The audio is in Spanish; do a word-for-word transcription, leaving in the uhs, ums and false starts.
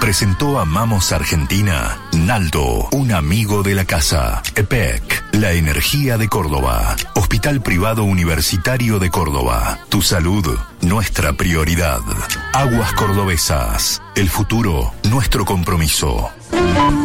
presentó Amamos Argentina. Naldo, un amigo de la casa. E P E C, la energía de Córdoba. Hospital Privado Universitario de Córdoba. Tu salud, nuestra prioridad. Aguas Cordobesas, el futuro, nuestro compromiso.